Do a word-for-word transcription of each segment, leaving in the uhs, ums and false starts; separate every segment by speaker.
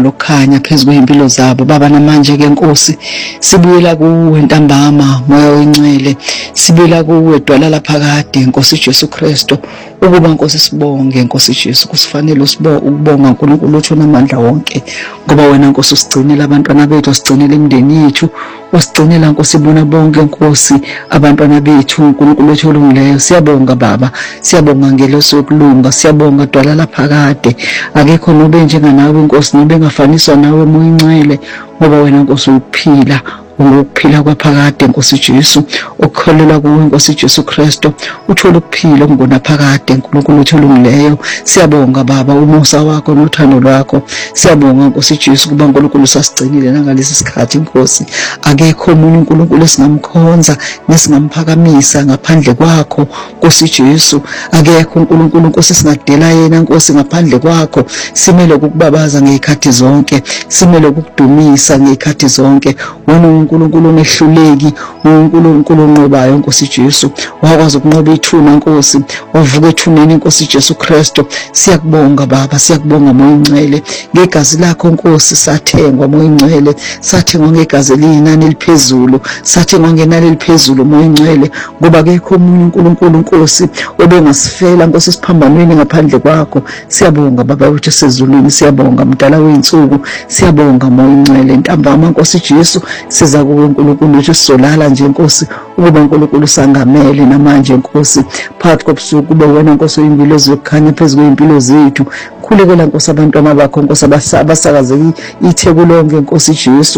Speaker 1: lokukhanya phezulu kwempilo zabo baba. Namanje ke Nkosi sibuyela kuwe ntambama moya oyingcwele, sibuyela kuwe dwala laphakade Nkosi Jesu Kristu, ukuba Nkosi sibonge Nkosi Jesu, kusifanele ukubonga uNkulunkulu othona amandla wonke, ngoba wena Nkosi usigcinela abantwana bethu, usigcinela imindeni yethu, usigcinela Nkosi bona bonke Nkosi abantwana bethu. uNkulunkulu wethu olungileyo, siyabonga baba, siyabonga ngeloso yokulunga, siyabonga dwala laphakade. Akekho nobe njenganawe Nkosi, nobe engafaniswa nawe moya oyingcwele, ngoba wena Nkosi uphila, ukuphila kwaphakade Nkosi Jesu, ukukholelwa kuwe Nkosi Jesu Kristu, uthola ukuphila okungona phakade uNkulunkulu wethu olungileyo. Siyabonga baba umusa wakho nothando lwakho, siyabonga Nkosi Jesu kuba uNkulunkulu usasigcinile nangalesi sikhathi Nkosi. Akekho omunye uNkulunkulu esingamkhonza nesingamphakamisa ngaphandle kwakho Nkosi Jesu, akekho uNkulunkulu Nkosi singadela yena Nkosi ngaphandle kwakho. Simele ukukubabaza ngezikhathi zonke, simele ukukudumisa ngezikhathi zonke. Wena uNkulunkulu ongehluleki, uNkulunkulu onqobayo Nkosi Jesu, wakwazi ukunqoba ithuna Nkosi, wavuka ethuneni Nkosi Jesu Kristu. Siyakubonga baba, siyakubonga moya oyingcwele, ngegazi lakho Nkosi sathengwa moya oyingcwele, sathengwa ngegazi eliyinani eliphezulu, sathengwa ngenani eliphezulu moya oyingcwele, ngoba akekho omunye uNkulunkulu Nkosi obengasifela Nkosi siphambanweni ngaphandle kwakho. Siyabonga baba wethu sezulwini, siyabonga mdala weinsuku, siyabonga moya oyingcwele ntambama Nkosi Jesu. Siza kuwe uNkulunkulu wethu sizolala nje Nkosi, ukuba uNkulunkulu sangamele namanje Nkosi, phakathi kobusuku kube wena Nkosi oyimpilo zokukhanya phezulu kwempilo zethu. Khulekela Nkosi abantwana bakho Nkosi abasakazeke itheku lonke Nkosi Jesu,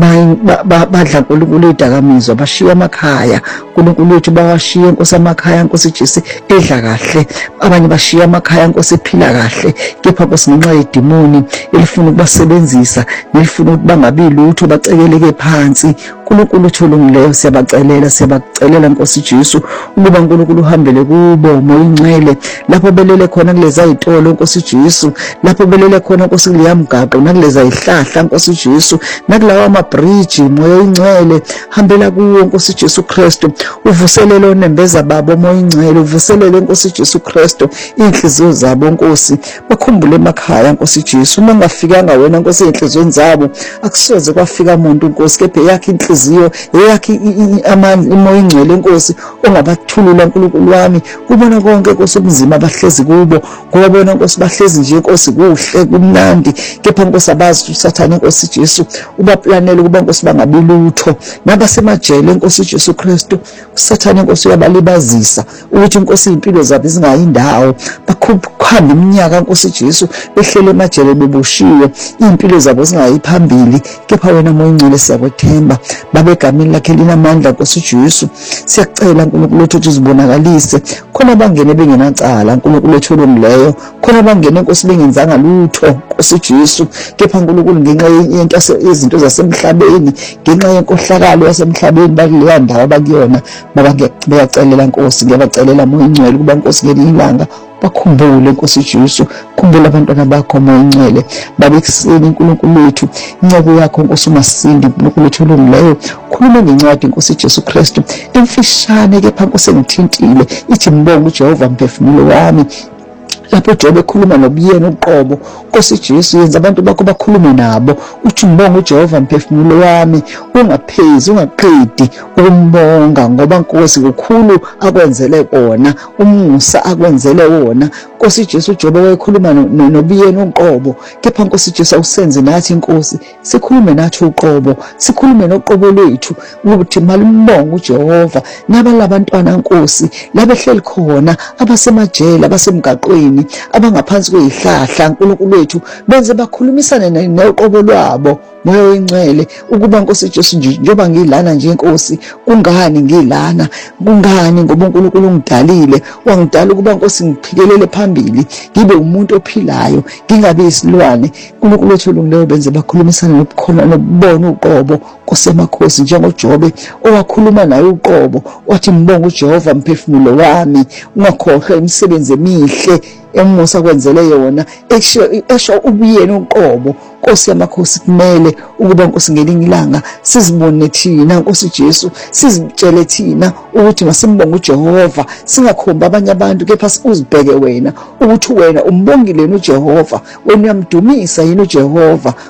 Speaker 1: badla uNkulunkulu idakamizwa, bashiya amakhaya uNkulunkulu wethu, bawashiye Nkosi amakhaya Nkosi Jesu edla kahle, abanye bashiya amakhaya Nkosi ephila kahle, kepha Nkosi ngenxa yedimoni elifuna ukubasebenzisa nelifuna ukuthi bangabi lutho, bacekeleke phansi. uNkulunkulu olungileyo siyabacelela, siyabacelela Nkosi Jesu, ukuba uNkulunkulu uhambele kubo moya oyingcwele, lapho belele khona kuleza izitolo Nkosi Jesu, lapho belele khona Nkosi kuleyamgaqo nakuleza ihlahla Nkosi Jesu, nakulawa amabridge moya oyingcwele, hambela kuwo Nkosi Jesu Kristu, uvuselele onembeza babo moya oyingcwele, uvuselele Nkosi Jesu Kristu inhliziyo zabo Nkosi, bakhumbule emakhaya Nkosi Jesu. Uma ungafikanga wena Nkosi enhlizweni zabo, akusoze kwafika umuntu Nkosi, kepha yakhe inhliziyo, yakhe umoya oyingcwele Nkosi, ongabathulula uNkulunkulu wami kubona konke Nkosi ubunzima bahlezi kubo, ngoba bona Nkosi bahlezi nje Nkosi kuhle kumnandi, kepha Nkosi abazi uSathane Nkosi Jesu ubaplanele ukuba Nkosi bangabi lutho, nabasemajele Nkosi Jesu Kristu. uSathane Nkosi uyabalibazisa ukuthi Nkosi impilo zabo zingayindawo, bakhamba iminyaka Nkosi Jesu behlele emajele bebushiwe, impilo zabo zingayiphambili, kepha wena moya oyingcwele siyakwethemba babe egameni lakhe linamandla Nkosi Jesu. Siyacela uNkulunkulu wethu uzibonakalise, khona bangene bengenacala uNkulunkulu wethu olungileyo, khona bangene Nkosi bengenzanga lutho Nkosi Jesu, kepha uNkulunkulu ngenxa yento yezinto zasemhlabeni, ngenxa yenkohlakalo yasemhlabeni bakuleya ndawo bakuyona, baba ngiyacelela Nkosi, ngiyabacelela moya oyingcwele ukuba Nkosi ngelilanga bakhumbule Nkosi Jesu, khumbula abantwana bakho moya oyingcwele, babekuseni uNkulunkulu wethu, incebo yakho Nkosi umasindi uNkulunkulu wethu olungileyo. Khuluma ngencwadi Nkosi Jesu Kristu emfishane, kepha Nkosi engithintile, ithi mbonga uJehova mphefumulo wami. Lapho Jobe ekhuluma nobuyena uqobo Nkosi Jesu, yenza abantu bakho bakhulume nabo, uthi mbonga uJehova mphefumulo wami, ungaphezi ungaqedi ukumbonga, ngoba Nkosi kukhulu akwenzele kona, umusa akwenzele wona Nkosi Jesu. Jobe wayekhuluma nobuyena uqobo, kepha Nkosi Jesu awusenze nathi Nkosi, sikhulume nathi uqobo, sikhulume noqobo lwethu ukuthi malimbonga uJehova nabalabantwana Nkosi labehleli khona, abasemajele, abasemgaqweni, abangaphansi kwezihlahla uNkulunkulu wethu, benze bakhulumisane neqobo lwabo moya oyingcwele, ukuba Nkosi Jesu njengoba ngilana nje Nkosi, kungani ngilana, kungani ngoba uNkulunkulu ungidalile, wangidala ukuba Nkosi ngiphikelele phambili, ngibe umuntu ophilayo, ngingabe isilwane. uNkulunkulu wethu olungileyo, benze bakhulumisane nobukhona nobubona uqobo Nkosi emakhosi, njengoJobe owakhuluma naye uqobo, wathi mbonga uJehova mphefumulo wami, ungakhohlwa imisebenzi emihle emusa kwenzele yona, esho ubuyena uqobo Nkosi yamakhosi. Kumele ukuba Nkosi ngelinye ilanga sizibone thina Nkosi Jesu, sizitshele thina ukuthi masimbonga uJehova, singakhomba abanye abantu, kepha uzibheke wena ukuthi wena umbongile uJehova, wena uyamdumisa yini uJehova.